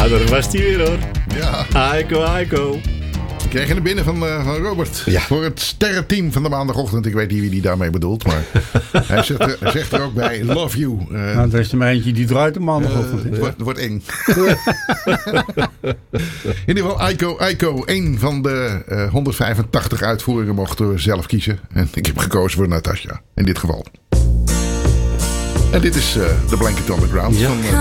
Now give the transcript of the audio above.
Ja, daar was hij weer hoor. Ja. Aiko. Ik kreeg er binnen van Robert. Ja. Voor het sterrenteam van de maandagochtend. Ik weet niet wie die daarmee bedoelt. Maar hij zegt er ook bij. Love you. Er is er maar eentje die draait de maandagochtend. Het wordt eng. In ieder geval Aiko. Een van de 185 uitvoeringen mochten we zelf kiezen. En ik heb gekozen voor Natasja. In dit geval. En dit is The Blanket on the Ground van